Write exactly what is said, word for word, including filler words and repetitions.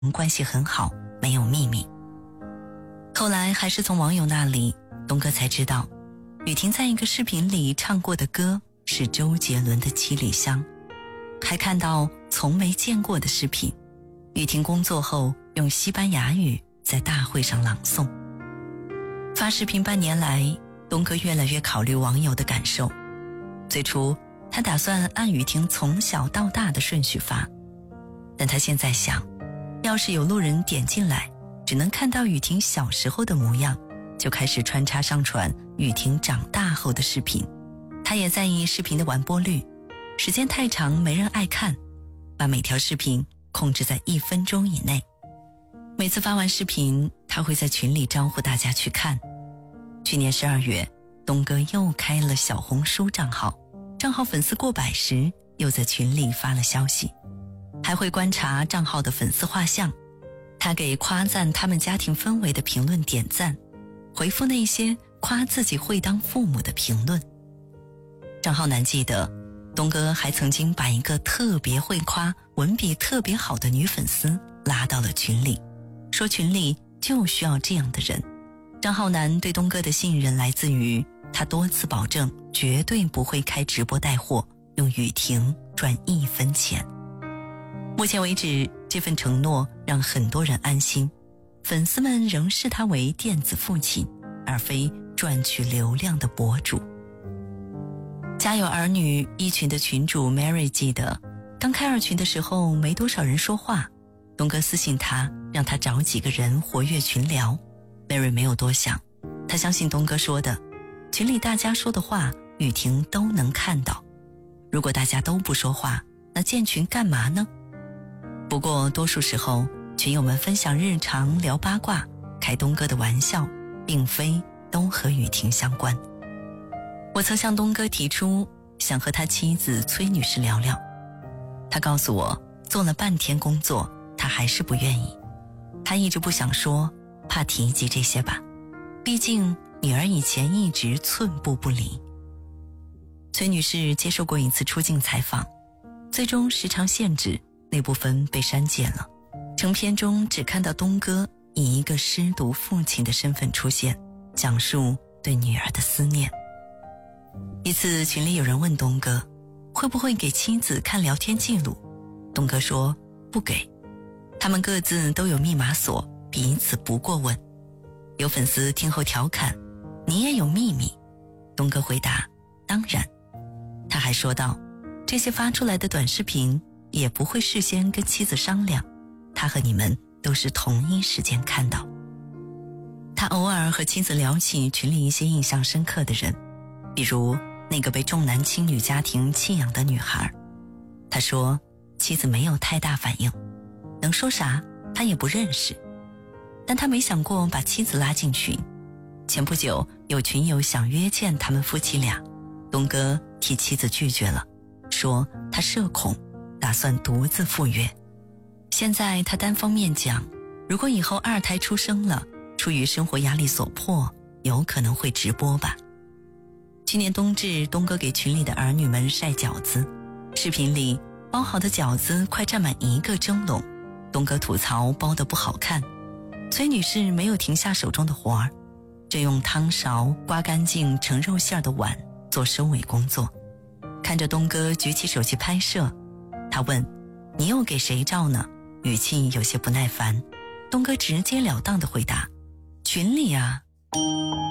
关系很好，没有秘密。后来还是从网友那里，东哥才知道，雨婷在一个视频里唱过的歌是周杰伦的《七里香》，还看到从没见过的视频，雨婷工作后用西班牙语在大会上朗诵。发视频半年来，东哥越来越考虑网友的感受。最初他打算按雨婷从小到大的顺序发，但他现在想，要是有路人点进来只能看到雨婷小时候的模样，就开始穿插上传雨婷长大后的视频。他也在意视频的完播率，时间太长没人爱看，把每条视频控制在一分钟以内。每次发完视频，他会在群里招呼大家去看。去年十二月，东哥又开了小红书账号，账号粉丝过百时，又在群里发了消息，还会观察账号的粉丝画像。他给夸赞他们家庭氛围的评论点赞，回复那些夸自己会当父母的评论。账号男记得，东哥还曾经把一个特别会夸、文笔特别好的女粉丝拉到了群里，说群里就需要这样的人。账号男对东哥的信任来自于他多次保证绝对不会开直播带货，用雨婷赚一分钱。目前为止，这份承诺让很多人安心，粉丝们仍视他为电子父亲，而非赚取流量的博主。家有儿女一群的群主 Mary 记得，刚开二群的时候没多少人说话，东哥私信他，让他找几个人活跃群聊。Mary 没有多想，他相信东哥说的，群里大家说的话雨婷都能看到，如果大家都不说话，那建群干嘛呢？不过多数时候，群友们分享日常聊八卦开东哥的玩笑，并非都和雨婷相关。我曾向东哥提出想和他妻子崔女士聊聊，他告诉我做了半天工作，他还是不愿意。他一直不想说，怕提及这些吧，毕竟女儿以前一直寸步不离。崔女士接受过一次出境采访，最终时长限制那部分被删减了，成片中只看到东哥以一个失独父亲的身份出现，讲述对女儿的思念。一次群里有人问东哥会不会给妻子看聊天记录，东哥说不给，他们各自都有密码锁，彼此不过问。有粉丝听后调侃，你也有秘密？东哥回答，当然。他还说道，这些发出来的短视频也不会事先跟妻子商量，他和你们都是同一时间看到。他偶尔和妻子聊起群里一些印象深刻的人，比如那个被重男轻女家庭弃养的女孩。他说妻子没有太大反应，能说啥他也不认识，但他没想过把妻子拉进群。前不久有群友想约见他们夫妻俩，东哥替妻子拒绝了，说他社恐，打算独自赴约。现在他单方面讲，如果以后二胎出生了，出于生活压力所迫，有可能会直播吧。去年冬至，东哥给群里的儿女们晒饺子，视频里包好的饺子快占满一个蒸笼，东哥吐槽包得不好看，崔女士没有停下手中的活儿，正用汤勺刮干净盛肉馅的碗做收尾工作。看着东哥举起手机拍摄，他问你又给谁照呢？语气有些不耐烦。东哥直截了当地回答，群里啊。